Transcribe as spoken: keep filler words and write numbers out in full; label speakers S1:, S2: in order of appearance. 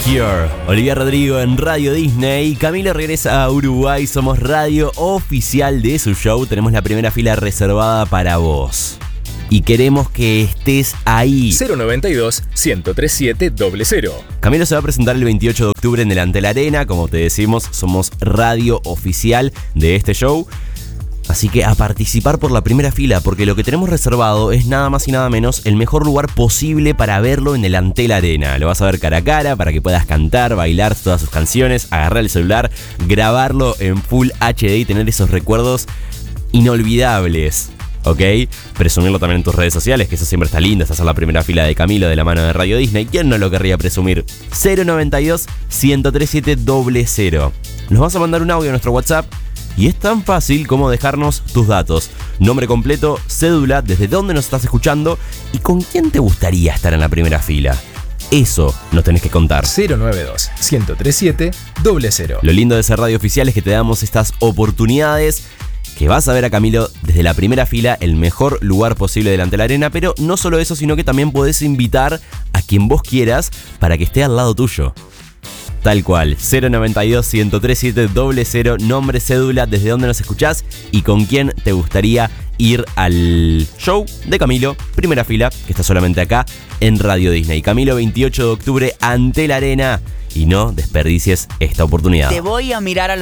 S1: Cure, Olivia Rodrigo en Radio Disney. Camilo regresa a Uruguay, somos radio oficial de su show. Tenemos la primera fila reservada para vos y queremos que estés ahí.
S2: cero noventa y dos, ciento treinta y siete, cero cero.
S1: Camilo se va a presentar el veintiocho de octubre en el Antel Arena. Como te decimos, somos radio oficial de este show. Así que a participar por la primera fila, porque lo que tenemos reservado es nada más y nada menos el mejor lugar posible para verlo en el Antel Arena. Lo vas a ver cara a cara para que puedas cantar, bailar todas sus canciones, agarrar el celular, grabarlo en Full H D y tener esos recuerdos inolvidables. ¿Ok? Presumirlo también en tus redes sociales, que eso siempre está lindo, estás en la primera fila de Camilo de la mano de Radio Disney. ¿Quién no lo querría presumir? cero noventa y dos, ciento treinta y siete, cero cero. Nos vas a mandar un audio a nuestro WhatsApp. Y es tan fácil como dejarnos tus datos, nombre completo, cédula, desde dónde nos estás escuchando y con quién te gustaría estar en la primera fila. Eso nos tenés que contar.
S2: cero noventa y dos, ciento treinta y siete, cero cero.
S1: Lo lindo de ser radio oficial es que te damos estas oportunidades, que vas a ver a Camilo desde la primera fila, el mejor lugar posible delante de la arena, pero no solo eso, sino que también podés invitar a quien vos quieras para que esté al lado tuyo. Tal cual, cero noventa y dos, ciento treinta y siete, cero cero, nombre, cédula, desde dónde nos escuchás y con quién te gustaría ir al show de Camilo, primera fila, que está solamente acá en Radio Disney. Camilo, veintiocho de octubre, Antel Arena, y no desperdicies esta oportunidad.
S3: Te voy a mirar a